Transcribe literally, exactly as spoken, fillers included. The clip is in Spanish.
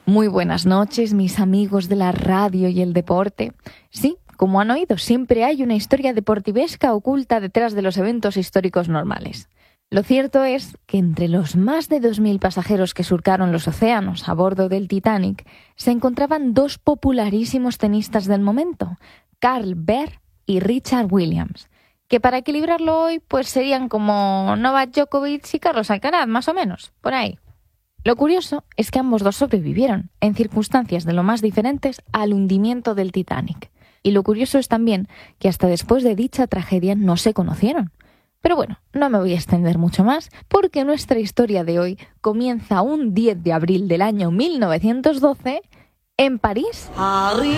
Muy buenas noches, mis amigos de la radio y el deporte. Sí, como han oído, siempre hay una historia deportivesca oculta detrás de los eventos históricos normales. Lo cierto es que entre los más de dos mil pasajeros que surcaron los océanos a bordo del Titanic se encontraban dos popularísimos tenistas del momento, Carl Berg y Richard Williams, que para equilibrarlo hoy pues serían como Novak Djokovic y Carlos Alcaraz, más o menos, por ahí. Lo curioso es que ambos dos sobrevivieron, en circunstancias de lo más diferentes, al hundimiento del Titanic. Y lo curioso es también que hasta después de dicha tragedia no se conocieron. Pero bueno, no me voy a extender mucho más, porque nuestra historia de hoy comienza un diez de abril del año mil novecientos doce en París.